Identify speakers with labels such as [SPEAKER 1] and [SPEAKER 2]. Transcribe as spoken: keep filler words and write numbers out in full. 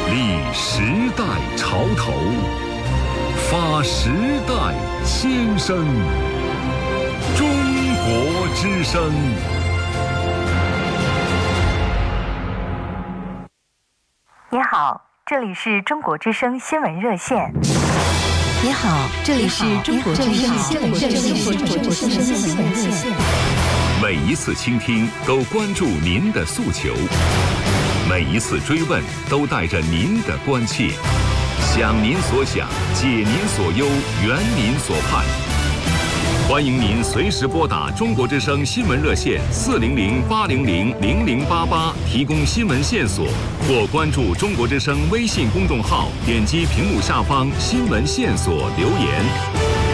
[SPEAKER 1] 立时代潮头，发时代先声。中国之声。
[SPEAKER 2] 你好，这里是中国之声新闻热线。
[SPEAKER 3] 你好，这里是中国之声新闻热线。
[SPEAKER 1] 每一次倾听都关注您的诉求，每一次追问都带着您的关切，想您所想，解您所忧，圆您所盼。欢迎您随时拨打中国之声新闻热线四零零八零零零零八八提供新闻线索，或关注中国之声微信公众号，点击屏幕下方新闻线索留言。